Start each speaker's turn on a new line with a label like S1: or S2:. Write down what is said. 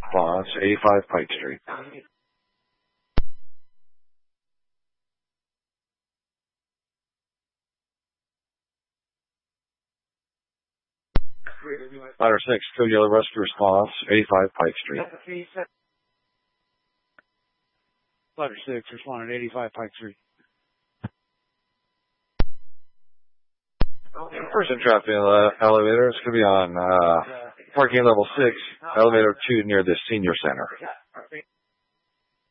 S1: response, 85 Pike Street. Ladder 6, Code Yellow Rescue Response, 85 Pike Street.
S2: Ladder 6, responded 85 Pike Street.
S1: Person trapped in the elevator. It's going to be on parking level 6, elevator 2 near the senior center.